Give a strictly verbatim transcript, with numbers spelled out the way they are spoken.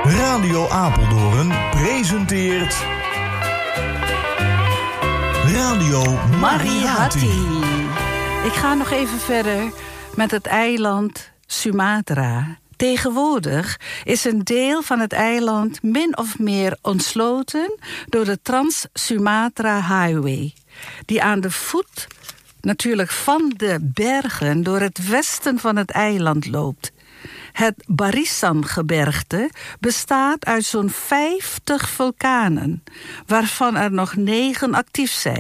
Radio Apeldoorn presenteert Radio Marihati. Ik ga nog even verder met het eiland Sumatra. Tegenwoordig is een deel van het eiland min of meer ontsloten door de Trans-Sumatra Highway, die aan de voet natuurlijk van de bergen door het westen van het eiland loopt. Het Barisan-gebergte bestaat uit zo'n vijftig vulkanen, waarvan er nog negen actief zijn.